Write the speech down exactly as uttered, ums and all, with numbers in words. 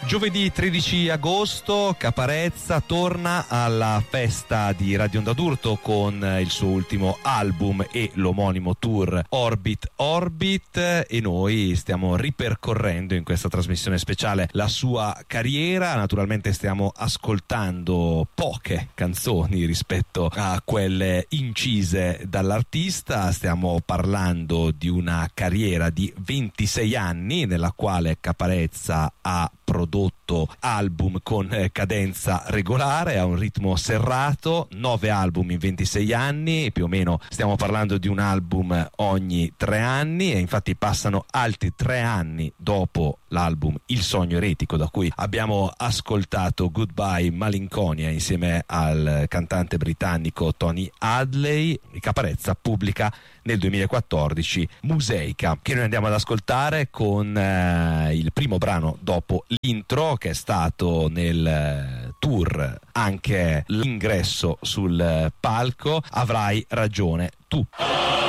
Giovedì tredici agosto Caparezza torna alla festa di Radio Onda d'Urto con il suo ultimo album e l'omonimo tour Orbit Orbit, e noi stiamo ripercorrendo in questa trasmissione speciale la sua carriera. Naturalmente stiamo ascoltando poche canzoni rispetto a quelle incise dall'artista. Stiamo parlando di una carriera di ventisei anni nella quale Caparezza ha prodotto album con eh, cadenza regolare, a un ritmo serrato, nove album in ventisei anni, più o meno stiamo parlando di un album ogni tre anni, e infatti passano altri tre anni dopo l'album Il Sogno Eretico, da cui abbiamo ascoltato Goodbye Malinconia insieme al cantante britannico Tony Hadley. Caparezza pubblica nel duemilaquattordici Museica, che noi andiamo ad ascoltare con eh, il primo brano dopo l'intro, che è stato nel tour anche l'ingresso sul palco, Avrai ragione tu.